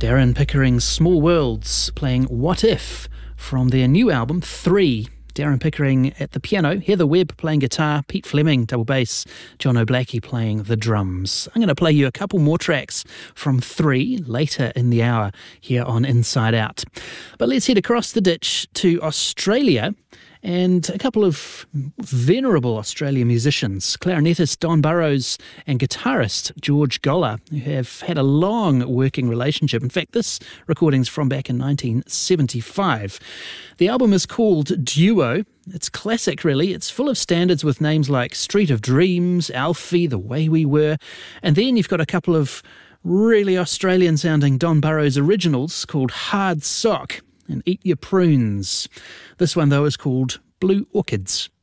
Darren Pickering's Small Worlds playing What If from their new album 3. Darren Pickering at the piano, Heather Webb playing guitar, Pete Fleming double bass, John O'Blakey playing the drums. I'm going to play you a couple more tracks from 3 later in the hour here on Inside Out. But let's head across the ditch to Australia and a couple of venerable Australian musicians, clarinetist Don Burrows and guitarist George Goller, who have had a long working relationship. In fact, this recording's from back in 1975. The album is called Duo. It's classic, really. It's full of standards with names like Street of Dreams, Alfie, The Way We Were. And then you've got a couple of really Australian-sounding Don Burrows originals called Hard Sock and Eat Your Prunes. This one, though, is called Blue Orchids.